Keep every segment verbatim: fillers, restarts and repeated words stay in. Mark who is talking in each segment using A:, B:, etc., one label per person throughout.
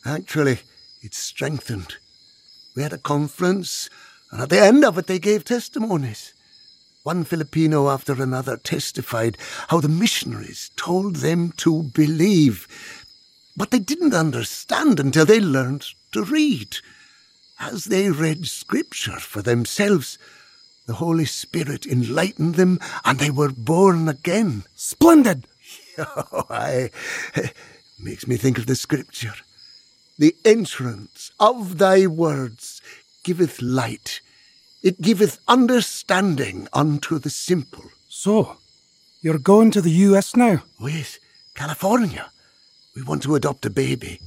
A: Actually, it strengthened. We had a conference, and at the end of it they gave testimonies. One Filipino after another testified how the missionaries told them to believe, but they didn't understand until they learned to read. As they read scripture for themselves, the Holy Spirit enlightened them, and they were born again.
B: Splendid!
A: Oh, I, it makes me think of the scripture. The entrance of thy words giveth light. It giveth understanding unto the simple.
B: So, you're going to the U S now?
A: Oh, yes, California. We want to adopt a baby.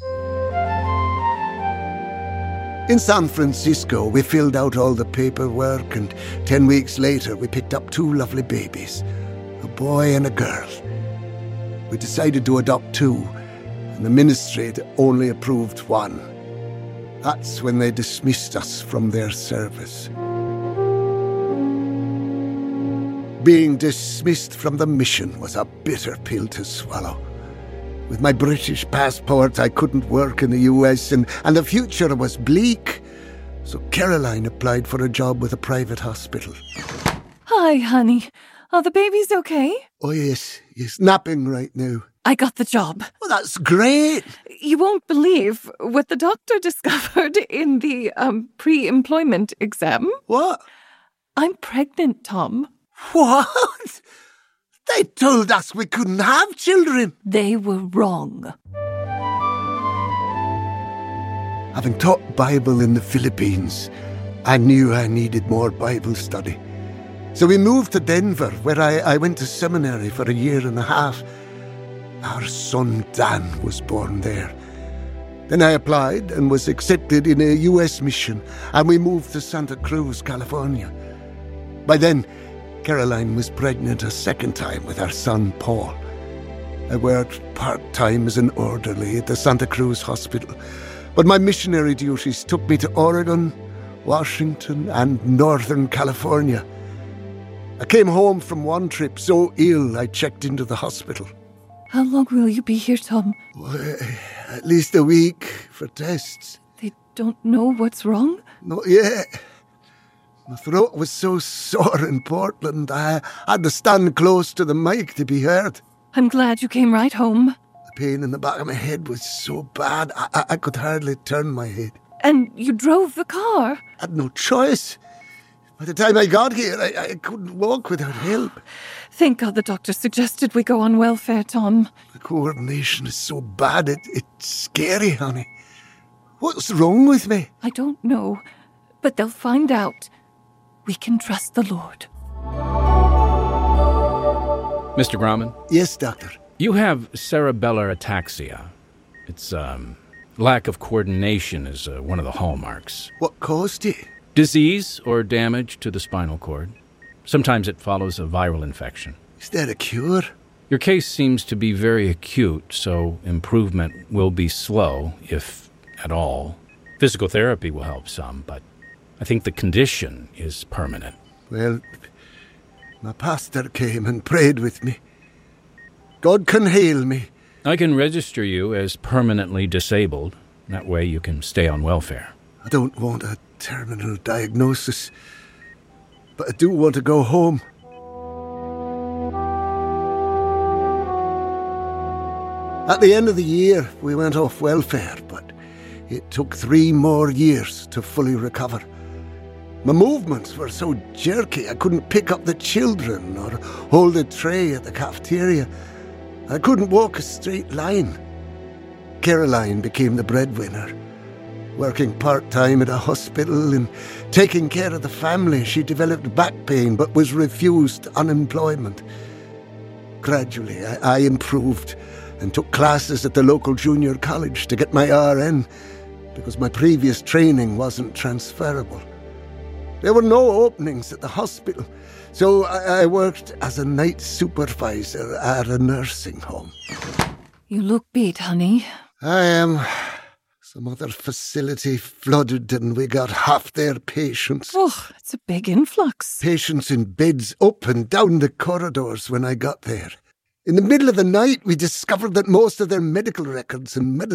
A: In San Francisco, we filled out all the paperwork, and ten weeks later, we picked up two lovely babies, a boy and a girl. We decided to adopt two, and the ministry had only approved one. That's when they dismissed us from their service. Being dismissed from the mission was a bitter pill to swallow. With my British passport, I couldn't work in the U S, and, and the future was bleak. So Caroline applied for a job with a private hospital.
C: Hi, honey. Are the babies okay?
A: Oh, yes. He's napping right now.
C: I got the job.
A: Oh, that's great.
C: You won't believe what the doctor discovered in the um, pre-employment exam.
A: What?
C: I'm pregnant, Tom.
A: What? They told us we couldn't have children.
C: They were wrong.
A: Having taught Bible in the Philippines, I knew I needed more Bible study. So we moved to Denver, where I, I went to seminary for a year and a half. Our son Dan was born there. Then I applied and was accepted in a U S mission, and we moved to Santa Cruz, California. By then, Caroline was pregnant a second time with our son, Paul. I worked part-time as an orderly at the Santa Cruz Hospital, but my missionary duties took me to Oregon, Washington, and Northern California. I came home from one trip so ill I checked into the hospital.
C: How long will you be here, Tom?
A: Well, at least a week for tests.
C: They don't know what's wrong?
A: Not yet. My throat was so sore in Portland, I had to stand close to the mic to be heard.
C: I'm glad you came right home.
A: The pain in the back of my head was so bad, I, I, I could hardly turn my head.
C: And you drove the car?
A: I had no choice. By the time I got here, I, I couldn't walk without help.
C: Thank God the doctor suggested we go on welfare, Tom.
A: The coordination is so bad, it, it's scary, honey. What's wrong with me?
C: I don't know, but they'll find out. We can trust the Lord.
D: Mister Grauman?
A: Yes, doctor.
D: You have cerebellar ataxia. It's, um, lack of coordination is uh, one of the hallmarks.
A: What caused it?
D: Disease or damage to the spinal cord. Sometimes it follows a viral infection.
A: Is there a cure?
D: Your case seems to be very acute, so improvement will be slow, if at all. Physical therapy will help some, but I think the condition is permanent.
A: Well, my pastor came and prayed with me. God can heal me.
D: I can register you as permanently disabled. That way you can stay on welfare.
A: I don't want a terminal diagnosis, but I do want to go home. At the end of the year, we went off welfare, but it took three more years to fully recover. My movements were so jerky, I couldn't pick up the children or hold a tray at the cafeteria. I couldn't walk a straight line. Caroline became the breadwinner. Working part-time at a hospital and taking care of the family, she developed back pain but was refused unemployment. Gradually, I, I improved and took classes at the local junior college to get my R N because my previous training wasn't transferable. There were no openings at the hospital, so I, I worked as a night supervisor at a nursing home.
C: You look beat, honey.
A: I am. Some other facility flooded and we got half their patients.
C: Oh, it's a big influx.
A: Patients in beds up and down the corridors when I got there. In the middle of the night, we discovered that most of their medical records and medicine